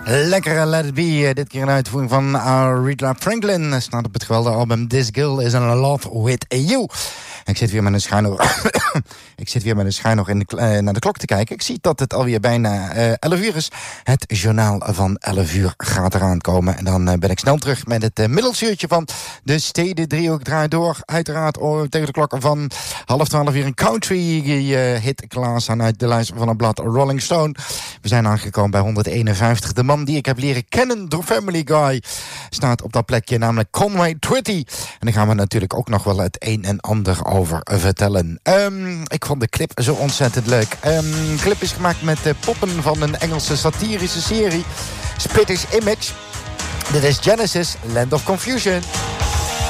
Lekkere Let It Be, dit keer een uitvoering van Aretha Franklin. Staat op het geweldige album This Girl Is in Love With You. Ik zit weer met een schuin oog naar de klok te kijken. Ik zie dat het alweer bijna 11 uur is. Het journaal van 11 uur gaat eraan komen. En dan ben ik snel terug met het middelsuurtje van de Steden Driehoek draait door. Uiteraard tegen de klok van 11:30 weer een country hit klaarstaan uit de lijst van het blad Rolling Stone. We zijn aangekomen bij 151. De man die ik heb leren kennen door Family Guy staat op dat plekje, namelijk Conway Twitty. En daar gaan we natuurlijk ook nog wel het een en ander over vertellen. Ik vond de clip zo ontzettend leuk. De clip is gemaakt met poppen van een Engelse satirische serie, Spittish Image. Dit is Genesis, Land of Confusion.